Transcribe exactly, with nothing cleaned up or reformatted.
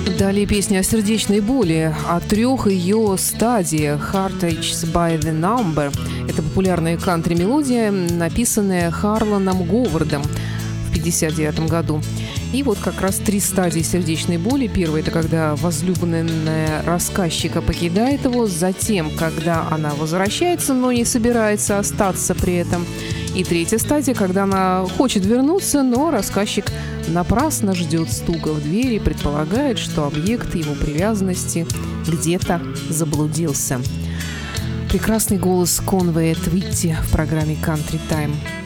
Далее песня о сердечной боли, о трех ее стадиях. Heartaches by the Number. Это популярная кантри-мелодия, написанная Харланом Говардом в пятьдесят девятом году. И вот как раз три стадии сердечной боли. Первая – это когда возлюбленная рассказчика покидает его. Затем, когда она возвращается, но не собирается остаться при этом. И третья стадия, когда она хочет вернуться, но рассказчик напрасно ждет стука в дверь и предполагает, что объект его привязанности где-то заблудился. Прекрасный голос Конвея Твитти в программе Country Time.